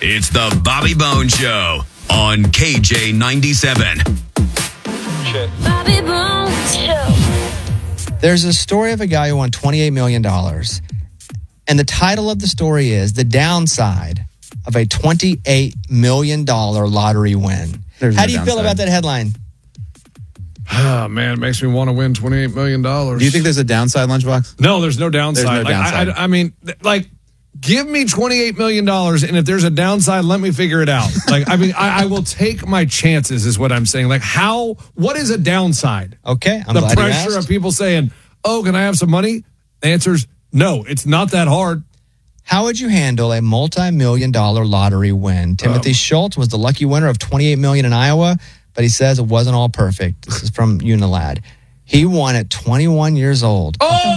It's the Bobby Bones Show on KJ97. Bobby Bones Show. There's a story of a guy who won $28 million. And the title of the story is The Downside of a $28 million lottery win. How do you feel about that headline? Oh, man, it makes me want to win $28 million. Do you think there's a downside, Lunchbox? No, there's no downside. There's no downside. I mean, give me $28 million, and if there's a downside, let me figure it out. I will take my chances, is what I'm saying. What is a downside? Okay, I'm the glad you pressure asked. of people saying, oh, can I have some money? The answer's no, it's not that hard. How would you handle a multi-million-dollar lottery win? Timothy Schultz was the lucky winner of $28 million in Iowa, but he says it wasn't all perfect. This is from Unilad. He won at 21 years old.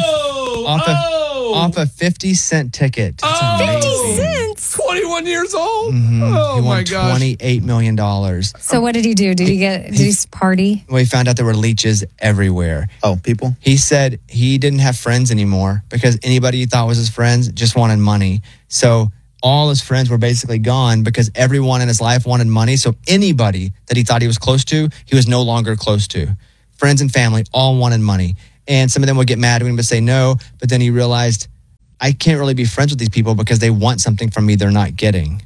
Off a 50-cent ticket. That's amazing. 50 cents? 21 years old? Mm-hmm. Oh, He my won gosh. $28 million. So what did he do? Did he party? Well, he found out there were leeches everywhere. Oh, people? He said he didn't have friends anymore because anybody he thought was his friends just wanted money. So all his friends were basically gone because everyone in his life wanted money. So anybody that he thought he was close to, he was no longer close to. Friends and family all wanted money. And some of them would get mad at him and would say no. But then he realized, I can't really be friends with these people because they want something from me they're not getting.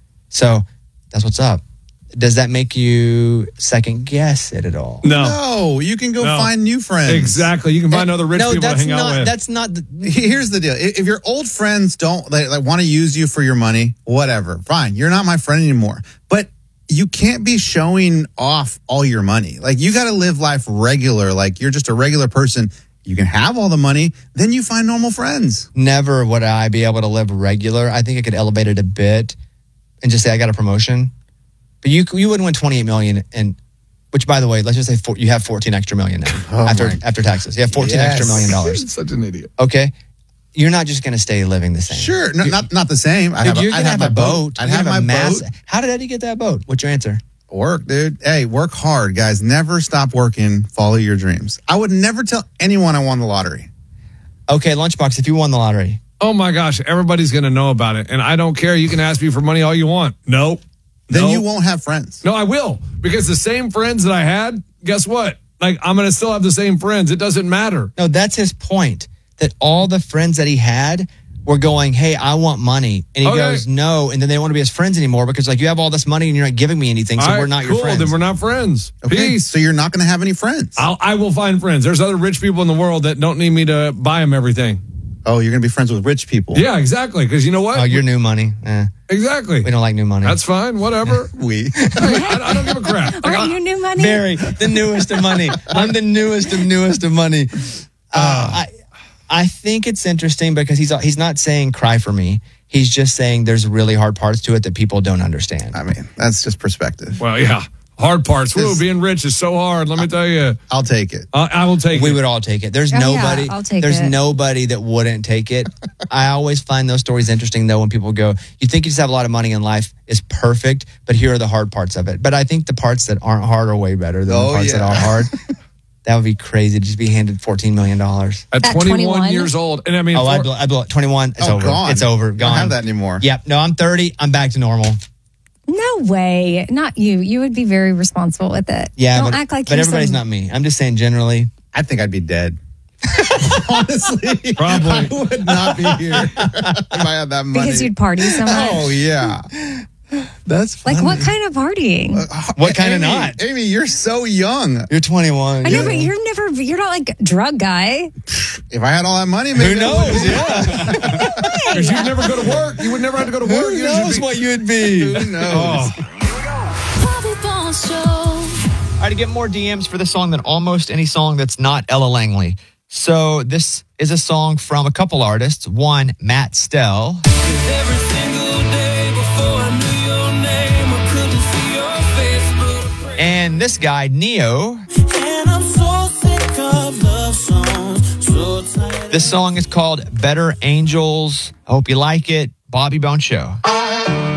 So that's what's up. Does that make you second guess it at all? No, you can go find new friends. Exactly. You can find other rich people to hang out with. That's not. Here's the deal. If your old friends don't want to use you for your money, whatever, fine. You're not my friend anymore. But you can't be showing off all your money. You got to live life regular. You're just a regular person. You can have all the money, then you find normal friends. Never would I be able to live regular. I think I could elevate it a bit and just say I got a promotion. But you wouldn't win $28 million, and which, by the way, let's just say you have 14 extra million now after taxes. You have 14 extra $1 million. Such an idiot. Okay, you're not just going to stay living the same. Sure, not the same. I'd have my boat. I'd have my boat. How did Eddie get that boat? What's your answer? Work, dude. Hey, work hard, guys. Never stop working. Follow your dreams. I would never tell anyone I won the lottery. Okay, Lunchbox, if you won the lottery. Oh, my gosh. Everybody's going to know about it. And I don't care. You can ask me for money all you want. Nope. Then you won't have friends. No, I will. Because the same friends that I had, guess what? I'm going to still have the same friends. It doesn't matter. No, that's his point. That all the friends that he had were going, hey, I want money. And he goes, no. And then they don't want to be his friends anymore because you have all this money and you're not giving me anything, so we're not your friends. Then we're not friends. Okay, Peace. so you're not going to have any friends. I will find friends. There's other rich people in the world that don't need me to buy them everything. Oh, you're going to be friends with rich people. Yeah, exactly. Because you know what? Oh, you're new money. Exactly. We don't like new money. That's fine. Whatever. I don't give a crap. Aren't you new money? Very, the newest of money. I'm the newest of money. I think it's interesting because he's not saying cry for me. He's just saying there's really hard parts to it that people don't understand. I mean, that's just perspective. Well, yeah. Hard parts. Being rich is so hard. Let me tell you. I'll take it. I will take it. We would all take it. There's nobody. I'll take there's it. nobody that wouldn't take it. I always find those stories interesting, though, when people go, you think you just have a lot of money in life is perfect, but here are the hard parts of it. But I think the parts that aren't hard are way better than the parts that are hard. That would be crazy to just be handed $14 million. At 21 years old. And I mean, I blew it. 21. It's over. Gone. It's over. I Gone. don't have that anymore. Yep. No, I'm 30. I'm back to normal. No way. Not you. You would be very responsible with it. Yeah, Don't act like but you're everybody's not me. I'm just saying generally. I think I'd be dead. Honestly, Probably. I would not be here if I had that money. Because you'd party so much. Oh, yeah. That's funny. Like what kind of partying? What kind of Amy, not? Amy, you're so young. You're 21. I know, but you're not like a drug guy. If I had all that money, maybe Who knows? Yeah. Because you'd never go to work. You would never have to go to work. Who knows what you'd be? Who knows? Bobby Bones Show. All right, to get more DMs for this song than almost any song that's not Ella Langley. So this is a song from a couple artists. One, Matt Stell. Every single day before I knew your name, I couldn't see your face, but And this guy, Neo. and I'm so sick of love songs, so tired. This song is called Better Angels. I hope you like it. Bobby Bones Show.